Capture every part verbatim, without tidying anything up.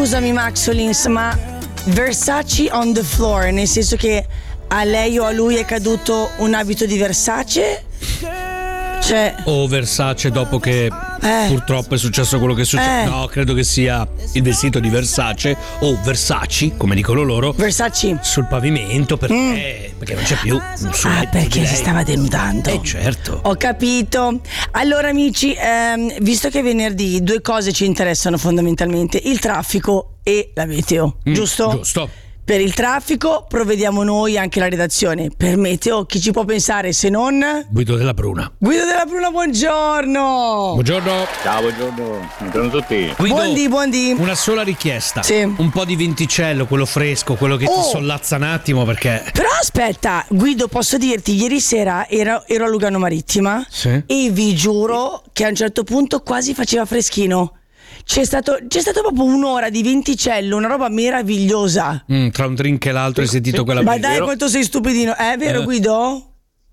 scusami Maxolins, ma Versace on the floor, nel senso che a lei o a lui è caduto un abito di Versace? Cioè, o Versace dopo che eh, purtroppo è successo quello che è successo. Eh. No, credo che sia il vestito di Versace o Versace, come dicono loro, Versace sul pavimento perché, mm. perché non c'è più nessun Ah, letto di perché lei. si stava denudando. Eh certo. Ho capito. Allora amici, ehm, visto che venerdì due cose ci interessano fondamentalmente, il traffico e la meteo, Mm, giusto? Giusto. Per il traffico provvediamo noi, anche la redazione. Per meteo chi ci può pensare se non Guido della Bruna. Guido della Bruna, buongiorno. Buongiorno. Ciao, buongiorno, buongiorno a tutti. Guido, Buondì, buondì. una sola richiesta. Sì. Un po' di venticello, quello fresco, quello che Oh. ti sollazza un attimo perché... Però aspetta, Guido, posso dirti, ieri sera ero, ero a Lugano Marittima Sì. e vi giuro che a un certo punto quasi faceva freschino. C'è stato, c'è stato proprio un'ora di venticello, una roba meravigliosa. Mm, tra un drink e l'altro hai sentito sì, quella... Ma è dai, vero. quanto sei stupidino. È vero, Eh. Guido?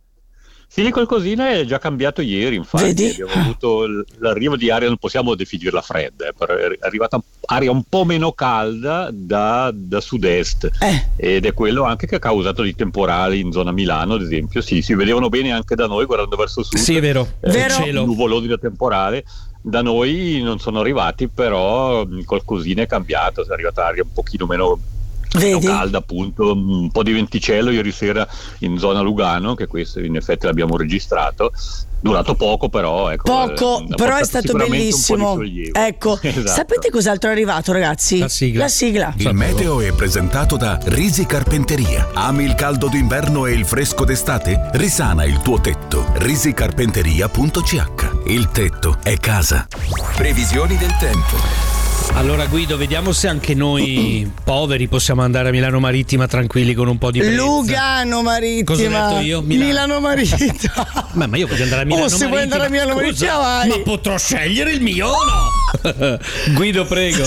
Sì, qualcosina è già cambiato ieri, infatti. Vedi? Abbiamo avuto l- l'arrivo di aria, non possiamo definirla fredda, eh, però è arrivata aria un po' meno calda da, da sud-est. Eh. Ed è quello anche che ha causato dei temporali in zona Milano, ad esempio. Sì, si vedevano bene anche da noi guardando verso sud. Sì, è vero. Eh, Vero. Cielo. Nuvolosi da temporale. Da noi non sono arrivati, però mh, qualcosina è cambiato, è arrivata aria un pochino meno, meno Vedi? calda, appunto, un po' di venticello ieri sera in zona Lugano, che questo in effetti l'abbiamo registrato, durato poco però, ecco, Poco, eh, ha però è portato stato sicuramente bellissimo. un po' di sollievo. Ecco, Esatto. sapete cos'altro è arrivato, ragazzi? La sigla. La sigla. Il meteo è presentato da Risi Carpenteria. Ami il caldo d'inverno e il fresco d'estate? Risana il tuo tetto. risicarpenteria punto c h. Il tetto è casa. Previsioni del tempo. Allora Guido, vediamo se anche noi poveri possiamo andare a Milano Marittima tranquilli con un po' di brezza. Lugano Marittima. Cosa ho detto io? Milano. Milano Marittima. Ma, ma io voglio andare a Milano Oh, se Marittima. vuoi andare a Milano Scusa, Marittima, vai. Ma potrò scegliere il mio o no? Guido, prego.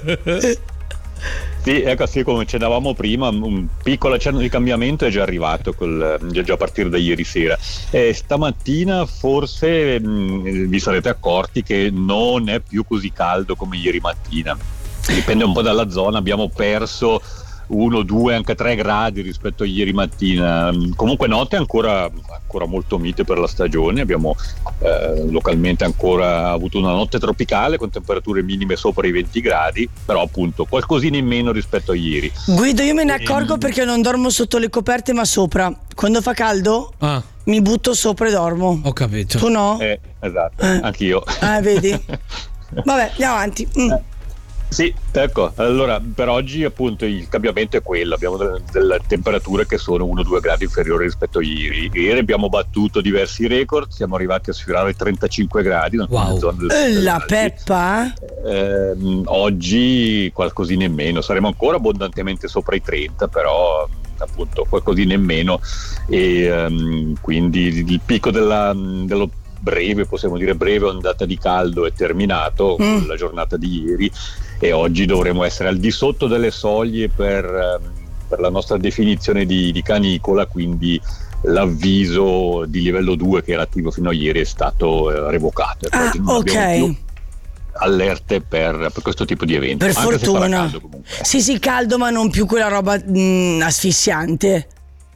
Sì, ecco, sì, come accennavamo prima, un piccolo accenno di cambiamento è già arrivato col, già a partire da ieri sera. E stamattina forse mh, vi sarete accorti che non è più così caldo come ieri mattina. Dipende un po' dalla zona, abbiamo perso uno, due, anche tre gradi rispetto a ieri mattina. Comunque notte ancora, ancora molto mite per la stagione, abbiamo eh, localmente ancora avuto una notte tropicale con temperature minime sopra i venti gradi, però appunto qualcosina in meno rispetto a ieri. Guido, io me ne accorgo perché non dormo sotto le coperte ma sopra. Quando fa caldo Ah, mi butto sopra e dormo. ho capito. Tu no? Eh, esatto, Eh. anch'io. Ah, vedi? Vabbè, andiamo avanti. Mm. Sì, ecco, allora per oggi appunto il cambiamento è quello, abbiamo delle, delle temperature che sono uno due gradi inferiori rispetto a ieri. Ieri abbiamo battuto diversi record, siamo arrivati a sfiorare i trentacinque gradi in alcune Wow. zone del Eh, del La Alpi. peppa? Ehm, oggi qualcosina in meno, saremo ancora abbondantemente sopra i trenta, però appunto qualcosina in meno e ehm, quindi il picco della, dello breve, possiamo dire breve ondata di caldo è terminato Mm. con la giornata di ieri e oggi dovremo essere al di sotto delle soglie per, ehm, per la nostra definizione di, di canicola, quindi l'avviso di livello due che era attivo fino a ieri è stato eh, revocato. Ah, Oggi non abbiamo ok. più allerte per, per questo tipo di eventi. Per anche se farà fortuna. caldo comunque. Sì, sì, caldo, ma non più quella roba mm, asfissiante.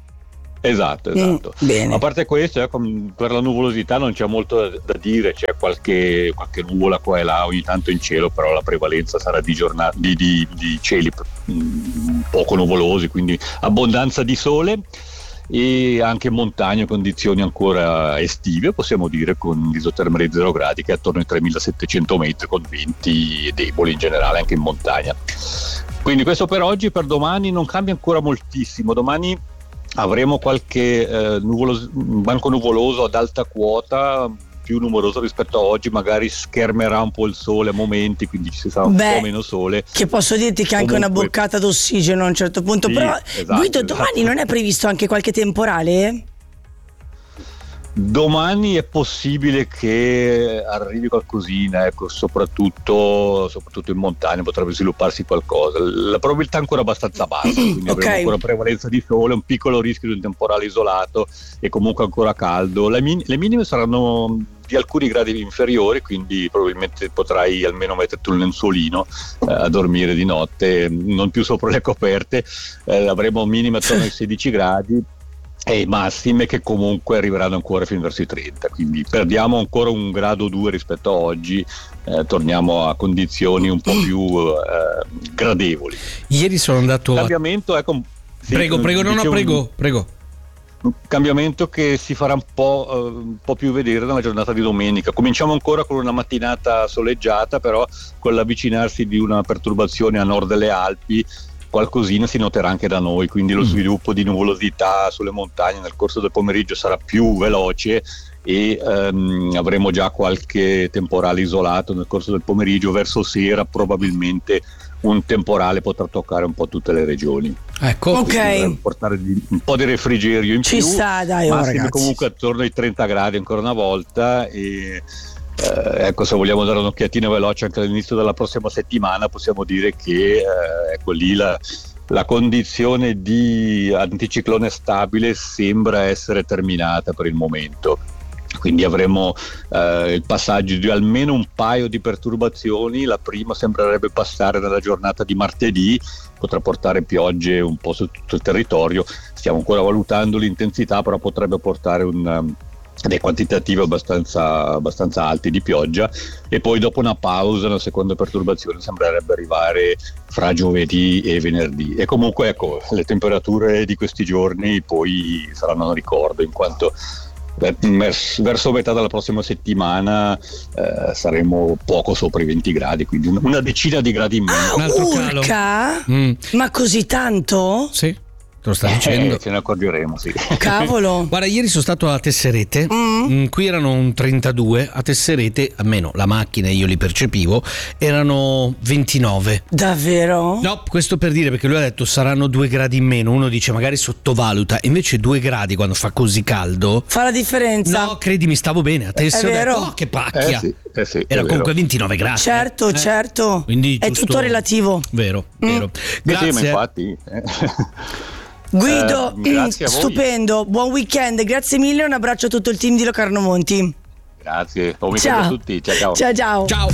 Esatto, esatto. Mm, bene. A parte questo, ecco, per la nuvolosità non c'è molto da, da dire, c'è qualche, qualche nuvola qua e là ogni tanto in cielo, però la prevalenza sarà di, giornata, di, di, di cieli mm, poco nuvolosi, quindi abbondanza di sole e anche in montagna condizioni ancora estive, possiamo dire, con isotermali zero gradi che è attorno ai tremilasettecento metri con venti deboli in generale anche in montagna. Quindi questo per oggi. Per domani non cambia ancora moltissimo, domani avremo qualche eh, nuvolo, banco nuvoloso ad alta quota, più numeroso rispetto a oggi, magari schermerà un po' il sole a momenti, quindi ci sarà un Beh, po' meno sole. Che posso dirti che anche Comunque- una boccata d'ossigeno a un certo punto. Sì, Però esatto, Guido, domani esatto. non è previsto anche qualche temporale? Domani è possibile che arrivi qualcosina, ecco, soprattutto, soprattutto in montagna potrebbe svilupparsi qualcosa. La probabilità è ancora abbastanza bassa, quindi Ok. avremo ancora prevalenza di sole, un piccolo rischio di un temporale isolato e comunque ancora caldo. Le, min- le minime saranno di alcuni gradi inferiori, quindi probabilmente potrai almeno metterti un lenzuolino eh, a dormire di notte, non più sopra le coperte. Eh, avremo minime attorno ai sedici gradi e massime che comunque arriveranno ancora fino verso i trenta, quindi perdiamo ancora un grado o due rispetto a oggi, eh, torniamo a condizioni un po' più eh, gradevoli. Ieri sono andato cambiamento ecco, sì, prego prego no no prego un, prego un cambiamento che si farà un po', uh, un po' più vedere nella giornata di domenica. Cominciamo ancora con una mattinata soleggiata, però con l'avvicinarsi di una perturbazione a nord delle Alpi qualcosina si noterà anche da noi, quindi lo sviluppo di nuvolosità sulle montagne nel corso del pomeriggio sarà più veloce e um, avremo già qualche temporale isolato nel corso del pomeriggio. Verso sera probabilmente un temporale potrà toccare un po' tutte le regioni. Ecco, ok, portare di, un po' di refrigerio in ci più, sta, dai, oh, massime ragazzi. comunque attorno ai trenta gradi ancora una volta e Eh, ecco, se vogliamo dare un'occhiatina veloce anche all'inizio della prossima settimana, possiamo dire che eh, ecco lì la, la condizione di anticiclone stabile sembra essere terminata per il momento, quindi avremo eh, il passaggio di almeno un paio di perturbazioni. La prima sembrerebbe passare nella giornata di martedì, potrà portare piogge un po' su tutto il territorio, stiamo ancora valutando l'intensità, però potrebbe portare un dei quantitativi abbastanza, abbastanza alti di pioggia, e poi dopo una pausa una seconda perturbazione sembrerebbe arrivare fra giovedì e venerdì. E comunque ecco, le temperature di questi giorni poi saranno un ricordo, in quanto verso metà della prossima settimana eh, saremo poco sopra i venti gradi, quindi una decina di gradi in meno. un altro calo. Urca? Mm. Ma così tanto? Sì, te lo sta dicendo. Eh, ce ne accorgeremo, sì. Cavolo. Guarda, ieri sono stato a Tesserete, Mm. mm, qui erano un trentadue, a Tesserete, almeno la macchina io li percepivo, erano ventinove. Davvero? No, questo per dire, perché lui ha detto saranno due gradi in meno, uno dice magari sottovaluta, invece due gradi quando fa così caldo. Fa la differenza. No, credimi, stavo bene, a Tesserete, ho vero? detto, oh, che pacchia. Eh sì, eh sì, è Era vero. comunque ventinove gradi. Certo, eh. certo. Quindi È giusto- tutto relativo. Vero, vero. Sì, sì, Grazie. ma infatti eh. Guido, Eh, grazie a voi. stupendo, buon weekend, grazie mille, un abbraccio a tutto il team di Locarno Monti. Grazie, buon weekend a tutti, ciao ciao. Ciao ciao. Ciao.